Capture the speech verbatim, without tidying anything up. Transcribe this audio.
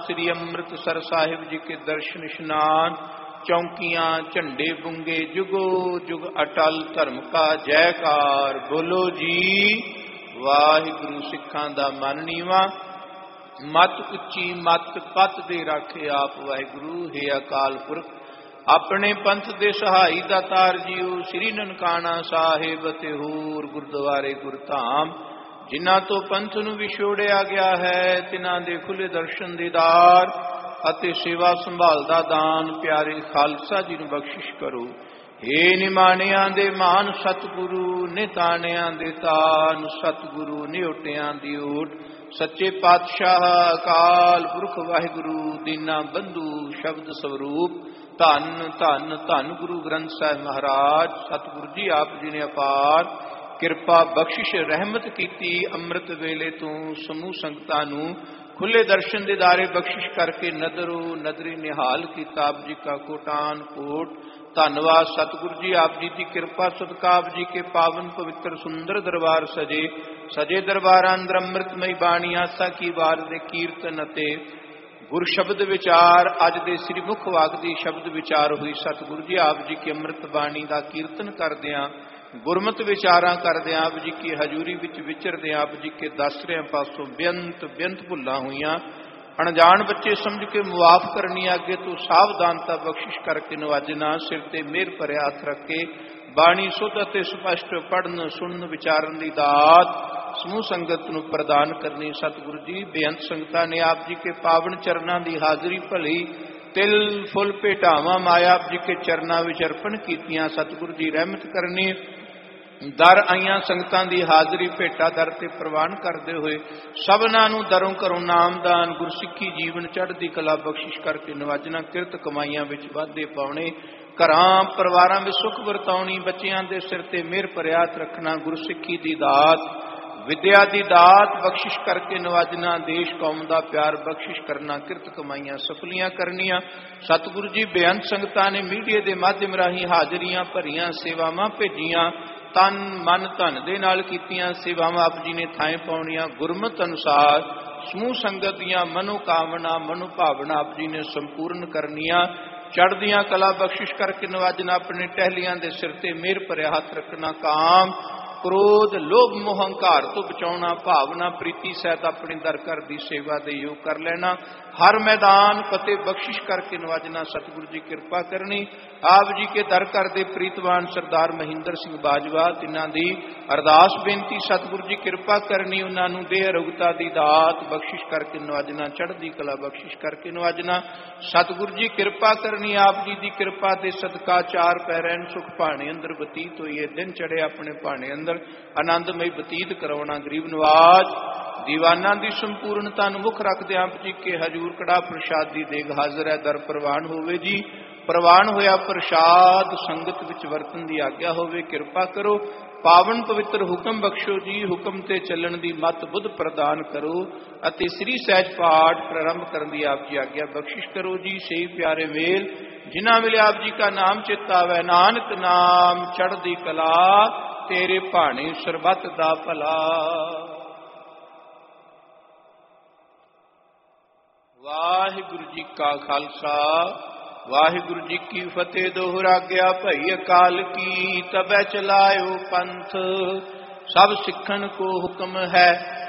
श्री अमृतसर साहिब जी के दर्शन स्नान, चौकियां झंडे बुंगे जुगो जुग अटल धर्म का जयकार। बोलो जी वाहिगुरु। सिखां दा मन नीवा, मत उच्ची मत पत दे राखे आप वाहिगुरु। हे अकाल पुरख अपने पंथ दे सहाई दातार जीओ। श्री ननकाना साहिब ते होर गुरुद्वारे गुरधाम जिन्हां तो पंथ नूं विछोड़िया गया है, तिन्हां दे खुले दर्शन दीदार अते सेवा संभाल दा दान प्यारे खालसा जी नूं बख्शिश करो। हे निमाणियां दे मान सतगुरु, निताणियां दे तान सतगुरु, निओटियां दी ओट सच्चे पातशाह अकाल पुरख वाहिगुरु। दीना बंधु शब्द स्वरूप धन धन धन गुरु ग्रंथ साहिब महाराज सतगुरु जी आप जी ने अपार किरपा बख्शिश रहमत कीती। अमृत वेले तो समूह संगतां नूं खुले दर्शन दीदारे बख्शिश करके नदरो नदरी निहाल किया। आप जी का कोटान कोट धन्यवाद। सतगुरु जी आप जी की कृपा सदका आप जी के पावन पवित्र सुंदर दरबार सजे सजे दरबार अंदर अमृतमई बाणी आसा की वार दे कीर्तन अते गुर शब्द विचार अज दे श्री मुख वागदी शब्द विचार हुई। सतगुरु जी आप जी की अमृत बाणी का कीर्तन करदियां गुरमत विचारां करदियां आप जी की हजूरी विच विचरदियां आप जी के दासरियां पासों बेअंत बेअंत भुल्लां होईयां अणजाण बच्चे समझ के मुआफ करनी। अगे तो सावधानता बख्शिश करके नवाजना। सिर ते मेहर भरे हाथ रख के बाणी सुध अते स्पष्ट पढ़न सुनन विचारन दी दात समूह संगत नूं प्रदान करनी। सतगुरु जी बेअंत संगतां ने आप जी के पावन चरनां दी हाजरी भली तिल फुल भेटावां माया आप जी के चरनां विच अर्पण कीतियां। सतगुरु जी रहमत करनी। दर आईयां संगतां दी हाजरी भेटा दर ते प्रवान करदे होए सबनां नूं दरों घरों नामदान गुरसिੱਖੀ जीवन चढ़दी कला बख्शिश करके नवाजना। किरत कमाईयां विच वाधे पाउणे घरां परिवारां विच सुख वरताउणी। बच्चियां दे सिर ते मेहर भरे हत्थ रखना। गुरसिੱਖੀ दी दात विद्या दी दात बख्शिश करके नवाजना। देश कौम दा प्यार बख्शिश करना। किरत कमाईयां सफलियां करनियां। सतगुरु जी बेअंत संगतां ने मीडिया के माध्यम राही हाजरियां भरियां सेवावां भेजियां तन मन धन दे नाल कीतियां सेवावां आप जी ने थाएं पाउणियां। गुरमत अनुसार समूह संगत दियां मनोकामना मनोभावना आप जी ने संपूर्ण करनियां। चढ़दियां कला बख्शिश करके नवाजना। अपने टहलियां दे सिर ते मेहर भरे हत्थ रखना। काम क्रोध लोभ मोह हंकार तो बचाउणा। भावना प्रीति सहित अपने दर घर की सेवा दे योग कर लेना। हर मैदान फतेह बख्शिश करके नवाजना। सतगुरु जी कृपा करनी। आप जी के दर घर दे प्रीतवान सरदार महिंद्र सिंह बाजवा तिन्हां दी अरदास बेनती सतगुरु जी कृपा करनी। उन्हां नूं देह अरोगता दी दात बख्शिश करके नवाजना। चढ़दी कला बख्शिश करके नवाजना। सतगुरु जी कृपा करनी। आप जी की कृपा दे सदका चार पैरैन सुख भाणे अंदर बतीत होइए। दिन चढ़े अपने भाणे अंदर आनंदमय बतीत करवाना। गरीब नवाज दीवाना दी संपूर्णता नूं मुख रखदे आप जी के हजूर कड़ा प्रसाद दी देग हाजिर है। दर प्रवान होवे जी। प्रवान होया प्रसाद संगत विच वरतन दी आग्या होवे। कृपा करो पावन पवित्र हुक्म बख्शो जी। हुक्म ते चलन दी मत बुद्ध प्रदान करो अते श्री सहज पाठ प्रारंभ करन दी आप जी आग्या बख्शिश करो जी। सही प्यारे वेल जिन्हां वेले आप जी का नाम चित आवे नानक नाम चढ़दी कला तेरे भाणे सरबत दा भला। वाहिगुरु जी का खालसा वाहिगुरु जी की फतेह। दोहरा गया भई अकाल की तबै चलायो पंथ। सब सिखन को हुक्म है